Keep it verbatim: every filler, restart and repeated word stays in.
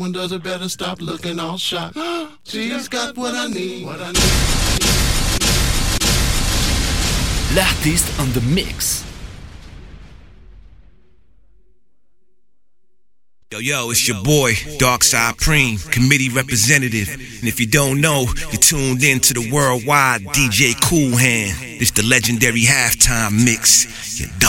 One does it better stop looking all shot. She's got what I need. What I need. L'artiste on the mix. Yo, yo, it's your boy, Darkside Preem, committee representative. And if you don't know, you're tuned in to the worldwide D J Cool Hand. It's the legendary halftime mix. You